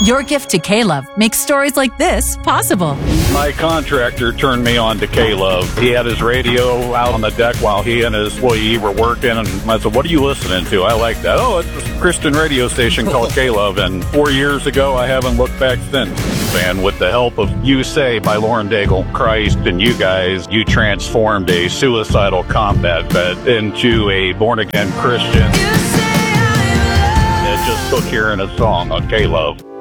Your gift to K-Love makes stories like this possible. My contractor turned me on to K-Love. He had his radio out on the deck while he and his employee were working, and I said, "What are you listening to?" I like that. "Oh, it's a Christian radio station called K-Love," and 4 years ago, I haven't looked back since. And with the help of You Say by Lauren Daigle, Christ and you guys, you transformed a suicidal combat vet into a born-again Christian. It just took hearing a song on K-Love.